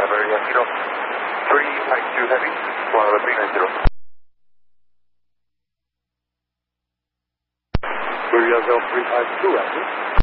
Very Yankee 352 heavy, fly over 390. Very Yankee 352 heavy.